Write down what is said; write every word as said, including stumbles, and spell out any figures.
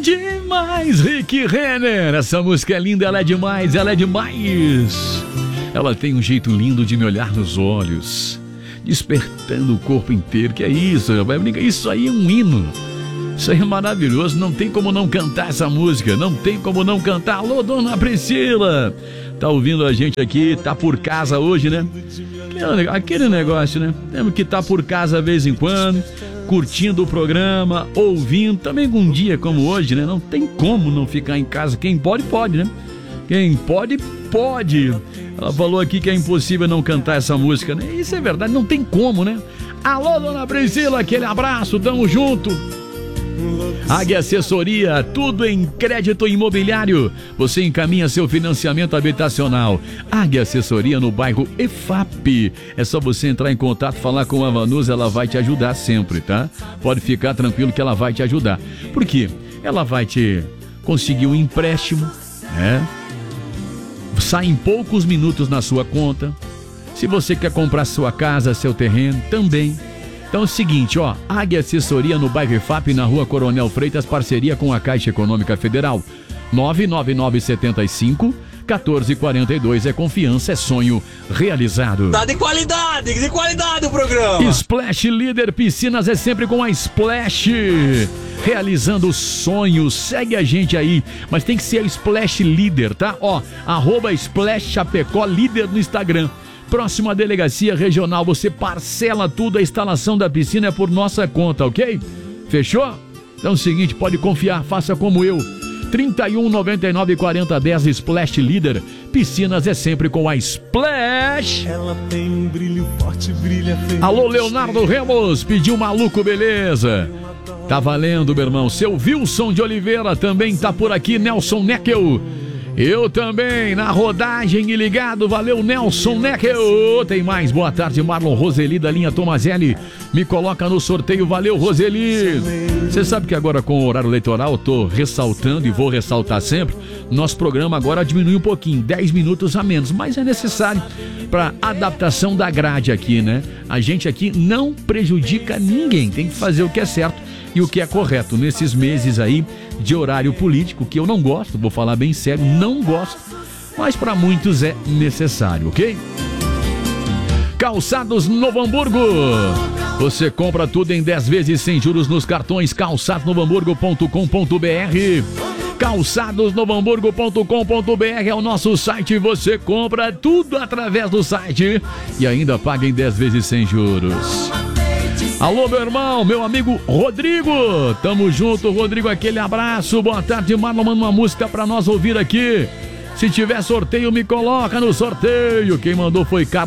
demais, Rick Renner. Essa música é linda, ela é demais, ela é demais. Ela tem um jeito lindo de me olhar nos olhos, despertando o corpo inteiro. Que é isso, isso aí é um hino. Isso aí é maravilhoso, não tem como não cantar essa música, não tem como não cantar. Alô, dona Priscila, tá ouvindo a gente aqui, tá por casa hoje, né? Aquele negócio, né? Temos que estar tá por casa de vez em quando, curtindo o programa, ouvindo, também com um dia como hoje, né? Não tem como não ficar em casa, quem pode, pode, né? Quem pode, pode. Ela falou aqui que é impossível não cantar essa música, né? Isso é verdade, não tem como, né? Alô, dona Priscila, aquele abraço, tamo junto. Águia Assessoria, tudo em crédito imobiliário. Você encaminha seu financiamento habitacional. Águia Assessoria no bairro E F A P. É só você entrar em contato, falar com a Vanusa, ela vai te ajudar sempre, tá? Pode ficar tranquilo que ela vai te ajudar. Por quê? Ela vai te conseguir um empréstimo, né? Sai em poucos minutos na sua conta. Se você quer comprar sua casa, seu terreno, também. Então é o seguinte, ó, Águia Assessoria no bairro E F A P, na rua Coronel Freitas, parceria com a Caixa Econômica Federal. nove nove nove sete cinco, um quatro quatro dois, é confiança, é sonho realizado. Tá de qualidade, de qualidade o programa. Splash Líder Piscinas é sempre com a Splash, realizando sonhos. Segue a gente aí, mas tem que ser a Splash Líder, tá? Ó, arroba Splash Chapecó Líder no Instagram. Próxima delegacia regional, você parcela tudo, a instalação da piscina é por nossa conta, ok? Fechou? Então é o seguinte, pode confiar, faça como eu. trinta e um, noventa e nove, quarenta, dez, Splash Líder. Piscinas é sempre com a Splash. Ela tem um brilho forte, brilha feio. Alô, Leonardo Ramos, pediu maluco, beleza? Tá valendo, meu irmão. Seu Wilson de Oliveira também tá por aqui, Nelson Neckel. Eu também, na rodagem e ligado, valeu Nelson Neckel. Tem mais, boa tarde Marlon Roseli da linha Tomazelli, me coloca no sorteio, valeu Roseli. Você sabe que agora com o horário eleitoral eu tô ressaltando e vou ressaltar sempre, nosso programa agora diminui um pouquinho, dez minutos a menos, mas é necessário para adaptação da grade aqui, né? A gente aqui não prejudica ninguém, tem que fazer o que é certo e o que é correto nesses meses aí de horário político, que eu não gosto, vou falar bem sério, não gosto, mas para muitos é necessário, ok? Calçados Novo Hamburgo, você compra tudo em dez vezes sem juros nos cartões. calçados novo hamburgo ponto com ponto br. calçados novo hamburgo ponto com ponto br é o nosso site, você compra tudo através do site e ainda paga em dez vezes sem juros. Alô, meu irmão, meu amigo Rodrigo, tamo junto, Rodrigo, aquele abraço, boa tarde, Marlon, manda uma música pra nós ouvir aqui. Se tiver sorteio, me coloca no sorteio. Quem mandou foi Carlos